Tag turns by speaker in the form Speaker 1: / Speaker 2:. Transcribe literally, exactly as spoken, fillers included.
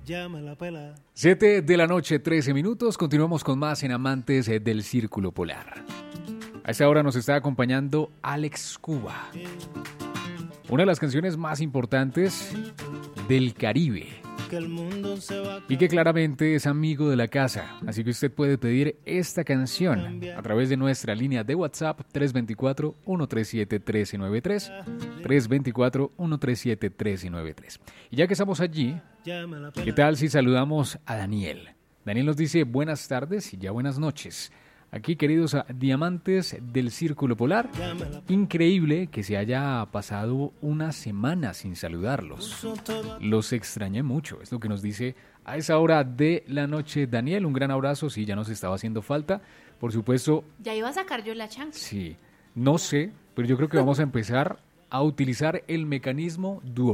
Speaker 1: Siete de la noche, trece minutos. Continuamos con más en Amantes del Círculo Polar. A esta hora nos está acompañando Alex Cuba, una de las canciones más importantes del Caribe, y que claramente es amigo de la casa. Así que usted puede pedir esta canción a través de nuestra línea de WhatsApp tres dos cuatro, uno tres siete, uno tres nueve tres, tres dos cuatro, uno tres siete, uno tres nueve tres. Y ya que estamos allí, ¿qué tal si saludamos a Daniel? Daniel nos dice buenas tardes y ya buenas noches. Aquí, queridos diamantes del Círculo Polar, increíble que se haya pasado una semana sin saludarlos. Los extrañé mucho, es lo que nos dice a esa hora de la noche Daniel. Un gran abrazo, sí, ya nos estaba haciendo falta. Por supuesto...
Speaker 2: Ya iba a sacar yo la chancla.
Speaker 1: Sí, no sé, pero yo creo que vamos a empezar a utilizar el mecanismo Duo.